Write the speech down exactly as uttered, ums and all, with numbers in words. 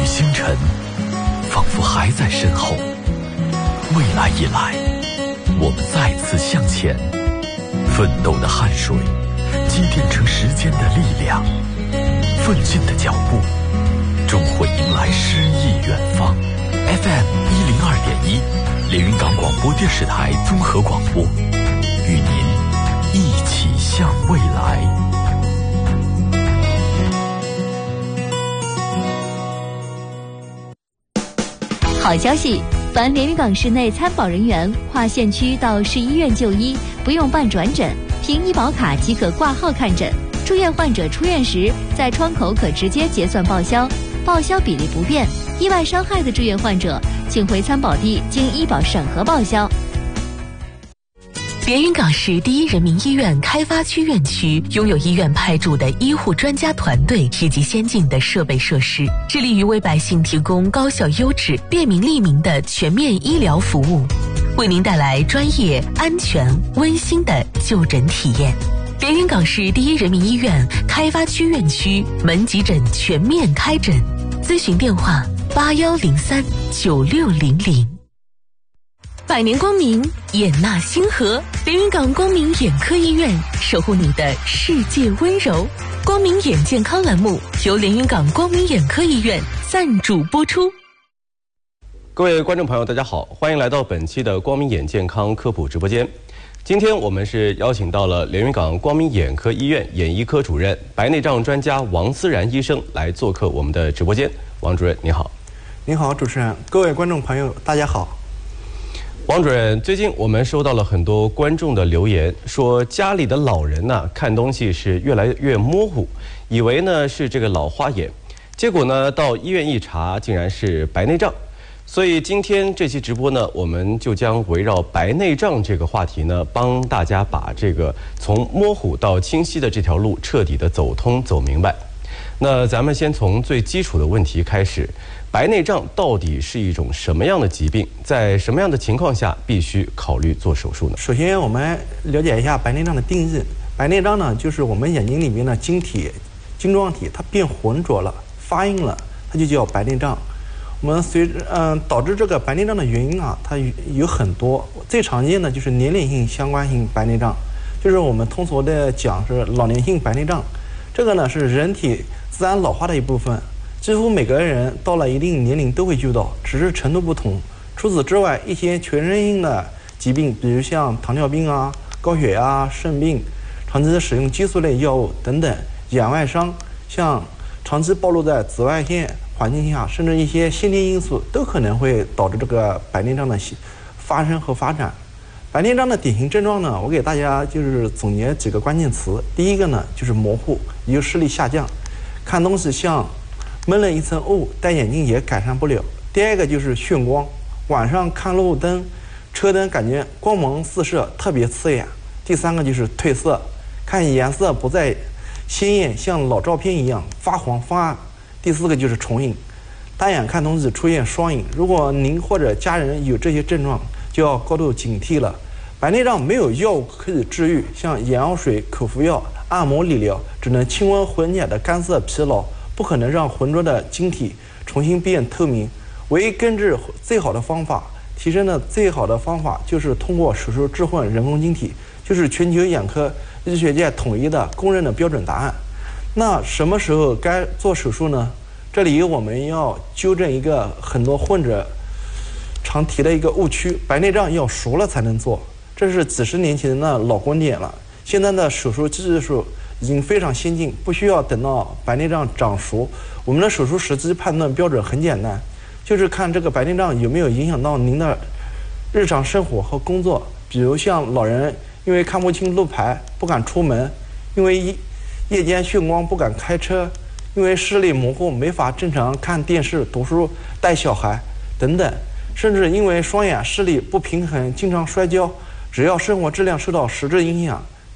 星辰仿佛还在身后，未来已来，我们再次向前，奋斗的汗水积淀成时间的力量，奋进的脚步终会迎来诗意远方。 F M 一零二点一，连云港广播电视台综合广播，与您一起向未来。 好消息，凡连云港市内参保人员跨县区到市医院就医，不用办转诊，凭医保卡即可挂号看诊。住院患者出院时，在窗口可直接结算报销，报销比例不变。意外伤害的住院患者，请回参保地经医保审核报销。连云港市第一人民医院开发区院区拥有医院派驻的医护专家团队以及先进的设备设施，致力于为百姓提供高效优质、便民利民的全面医疗服务，为您带来专业、安全、温馨的就诊体验。连云港市第一人民医院开发区院区门急诊全面开诊，咨询电话八幺零三九六零零。百年光明，眼纳星河，连云港光明眼科医院守护你的世界温柔。光明眼健康栏目由连云港光明眼科医院赞助播出。 各位观众朋友，大家好，欢迎来到本期的光明眼健康科普直播间。今天我们是邀请到了连云港光明眼科医院眼医科主任、白内障专家王思然医生来做客我们的直播间。王主任，你好。 您好，主持人，各位观众朋友，大家好。 王主任，最近我们收到了很多观众的留言，说家里的老人呢看东西是越来越模糊，以为呢是这个老花眼，结果呢到医院一查，竟然是白内障。所以今天这期直播呢，我们就将围绕白内障这个话题呢，帮大家把这个从模糊到清晰的这条路彻底的走通走明白。那咱们先从最基础的问题开始，白内障到底是一种什么样的疾病？在什么样的情况下必须考虑做手术呢？ 首先，我们了解一下白内障的定义。白内障呢，就是我们眼睛里面的晶体、晶状体它变浑浊了、发硬了，它就叫白内障。我们随嗯、呃、导致这个白内障的原因啊，它有很多，最常见的就是年龄性相关性白内障，就是我们通俗的讲是老年性白内障。这个呢是人体自然老化的一部分，几乎每个人到了一定年龄都会遇到，只是程度不同。除此之外，一些全身性的疾病，比如像糖尿病啊、高血压啊、肾病、长期使用激素类药物等等，眼外伤，像长期暴露在紫外线环境下，甚至一些先天因素都可能会导致这个白内障的发生和发展。白内障的典型症状呢，我给大家就是总结几个关键词。第一个呢就是模糊，也就视力下降，看东西像闷了一层雾，戴眼镜也改善不了。第二个就是眩光，晚上看路灯、车灯感觉光芒四射，特别刺眼。第三个就是褪色，看颜色不再鲜艳，像老照片一样发黄发暗。第四个就是重影，单眼看东西出现双影。如果您或者家人有这些症状，就要高度警惕了。白内障没有药物可以治愈，像眼药水、口服药、按摩理疗，只能轻微缓解的干涩疲劳，不可能让浑浊的晶体重新变透明。唯一根治最好的方法，提升的最好的方法就是通过手术置换人工晶体，就是全球眼科医学界统一的公认的标准答案。那什么时候该做手术呢？这里我们要纠正一个很多患者常提的一个误区，白内障要熟了才能做，这是几十年前的老观点了。现在的手术技术已经非常先进，不需要等到白内障长熟。我们的手术时机判断标准很简单，就是看这个白内障有没有影响到您的日常生活和工作。比如像老人因为看不清路牌不敢出门，因为夜间眩光不敢开车，因为视力模糊没法正常看电视、读书、带小孩等等，甚至因为双眼视力不平衡经常摔跤，只要生活质量受到实质影响，